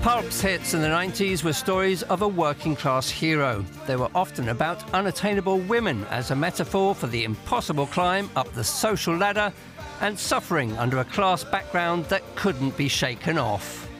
Pulp's hits in the 90s were stories of a working-class hero. They were often about unattainable women as a metaphor for the impossible climb up the social ladder and suffering under a class background that couldn't be shaken off.